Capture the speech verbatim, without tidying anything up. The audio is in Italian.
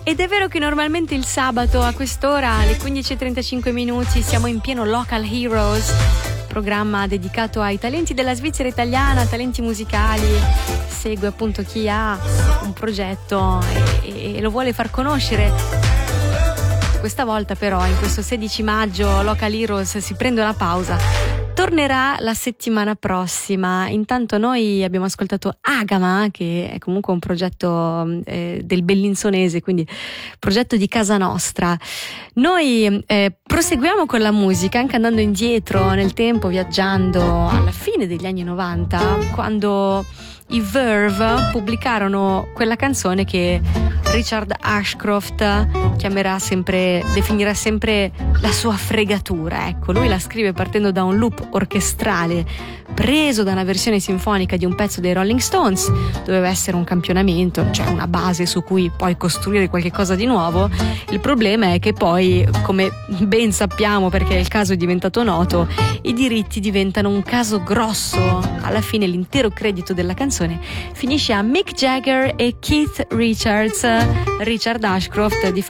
Ed è vero che normalmente il sabato a quest'ora, alle quindici e trentacinque minuti, siamo in pieno Local Heroes, programma dedicato ai talenti della Svizzera italiana, talenti musicali. Segue appunto chi ha un progetto e, e lo vuole far conoscere. Questa volta però, in questo sedici maggio, Local Heroes si prende una pausa. Tornerà la settimana prossima. Intanto noi abbiamo ascoltato Agama, che è comunque un progetto eh, del bellinzonese, quindi progetto di casa nostra. Noi eh, proseguiamo con la musica, anche andando indietro nel tempo, viaggiando alla fine degli anni novanta, quando i Verve pubblicarono quella canzone che Richard Ashcroft chiamerà sempre, definirà sempre la sua fregatura. Ecco, lui la scrive partendo da un loop orchestrale preso da una versione sinfonica di un pezzo dei Rolling Stones. Doveva essere un campionamento, cioè una base su cui poi costruire qualche cosa di nuovo. Il problema è che poi, come ben sappiamo perché il caso è diventato noto, i diritti diventano un caso grosso. Alla fine l'intero credito della canzone finisce a Mick Jagger e Keith Richards. Richard Ashcroft di